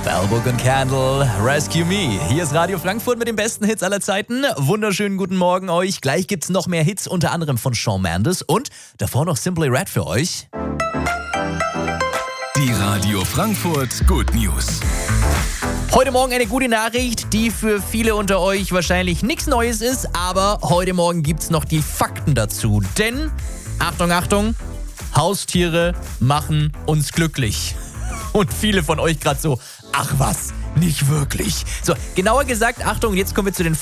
Book und Candle, Rescue Me. Hier ist Radio Frankfurt mit den besten Hits aller Zeiten. Wunderschönen guten Morgen euch. Gleich gibt's noch mehr Hits, unter anderem von Shawn Mendes und davor noch Simply Red für euch. Die Radio Frankfurt Good News. Heute Morgen eine gute Nachricht, die für viele unter euch wahrscheinlich nichts Neues ist, aber heute Morgen gibt's noch die Fakten dazu. Denn, Achtung, Achtung, Haustiere machen uns glücklich. Und viele von euch gerade so, ach was, nicht wirklich. So, genauer gesagt, Achtung, jetzt kommen wir zu den